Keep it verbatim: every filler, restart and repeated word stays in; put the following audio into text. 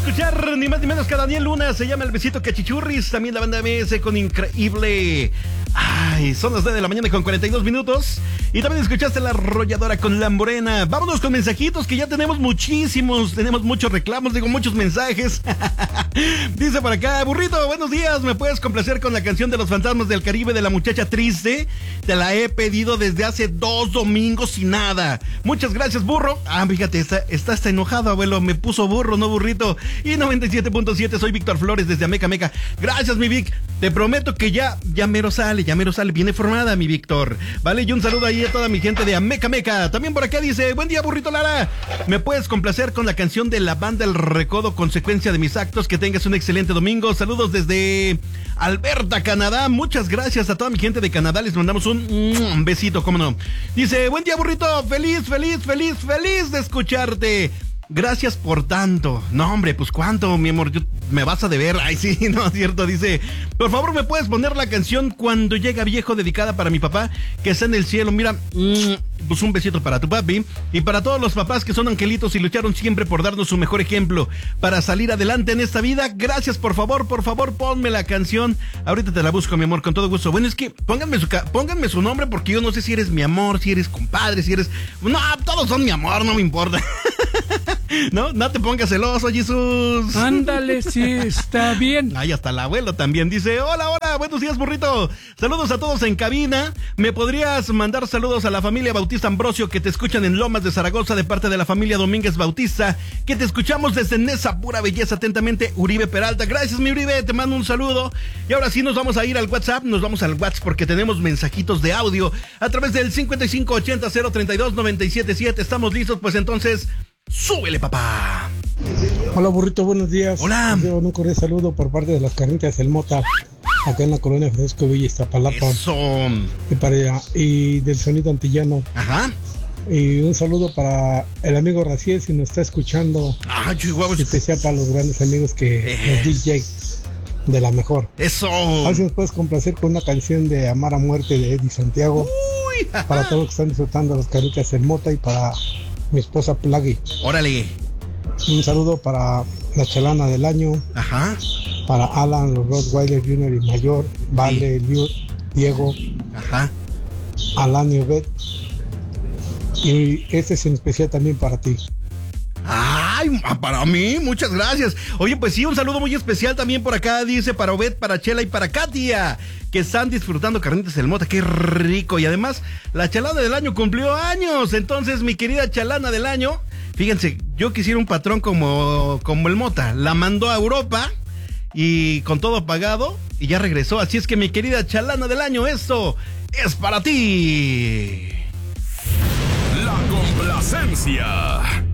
escuchar ni más ni menos que a Daniel Luna, se llama El Besito Cachichurris, también la banda M S con Increíble. Ay, son las nueve de la mañana con cuarenta y dos minutos. Y también escuchaste La Arrolladora con La Morena. Vámonos con mensajitos, que ya tenemos muchísimos, tenemos muchos reclamos, digo, muchos mensajes. Dice por acá, burrito, buenos días, ¿me puedes complacer con la canción de Los Fantasmas del Caribe de La Muchacha Triste? Te la he pedido desde hace dos domingos y nada. Muchas gracias, burro. Ah, fíjate, está, está hasta enojado, abuelo, me puso burro, no burrito. Y noventa y siete punto siete, soy Víctor Flores desde Ameca Meca. Gracias, mi Vic, te prometo que ya, ya mero sale, ya mero sale, viene formada, mi Víctor. Vale, y un saludo ahí a toda mi gente de Ameca Meca. También por acá dice, buen día, burrito Lara. ¿Me puedes complacer con la canción de la banda El Recodo, consecuencia de mis actos? Que tengas un excelente domingo. Saludos desde Alberta, Canadá. Muchas gracias a toda mi gente de Canadá. Les mandamos un, un besito, cómo no. Dice, buen día, burrito. Feliz, feliz, feliz, feliz de escucharte. Gracias por tanto. No, hombre, pues cuánto, mi amor, yo, me vas a deber. Ay, sí, no es cierto. Dice, por favor, ¿me puedes poner la canción Cuando Llega Viejo, dedicada para mi papá, que está en el cielo? Mira, mmm, pues un besito para tu papi y para todos los papás que son angelitos y lucharon siempre por darnos su mejor ejemplo para salir adelante en esta vida. Gracias, por favor, por favor, ponme la canción. Ahorita te la busco, mi amor, con todo gusto. Bueno, es que pónganme su, pónganme su nombre, porque yo no sé si eres mi amor, si eres compadre, si eres... No, todos son mi amor, no me importa. No, no te pongas celoso, Jesús. Ándale, sí, está bien. Ay, hasta el abuelo también dice, hola, hola, buenos días, burrito. Saludos a todos en cabina. ¿Me podrías mandar saludos a la familia Bautista Ambrosio, que te escuchan en Lomas de Zaragoza, de parte de la familia Domínguez Bautista, que te escuchamos desde Nesa Pura Belleza? Atentamente, Uribe Peralta. Gracias, mi Uribe, te mando un saludo. Y ahora sí nos vamos a ir al WhatsApp, nos vamos al WhatsApp porque tenemos mensajitos de audio a través del cincuenta y cinco ochenta cero treinta y dos noventa y siete siete. Estamos listos, pues entonces... ¡súbele, papá! Hola, burrito, buenos días. Hola. Yo un cordial saludo por parte de las carnitas del Mota, acá en la colonia Francisco Villa, Iztapalapa. Eso. Y, para, y del sonido antillano. Ajá. Y un saludo para el amigo Raciel, si nos está escuchando. Ah, Chihuahua. Especial para los grandes amigos que eh. los D J de la mejor. Eso. A ver si nos puedes complacer con una canción de Amar a Muerte de Eddie Santiago. Uy. Para todos los que están disfrutando las carnitas del Mota y para mi esposa Plagui. Órale. Un saludo para la chalana del año. Ajá. Para Alan, los Rottweiler Junior y Mayor, Vale, sí. Diego. Ajá. Alan y Obed. Y este es en especial también para ti. Ay, para mí, muchas gracias. Oye, pues sí, un saludo muy especial también por acá, dice, para Obed, para Chela y para Katia, que están disfrutando carnitas del Mota. Qué rico. Y además, la chalana del año cumplió años. Entonces, mi querida chalana del año, fíjense, yo quisiera un patrón como, como el Mota. La mandó a Europa y con todo pagado y ya regresó. Así es que, mi querida chalana del año, esto es para ti. La complacencia.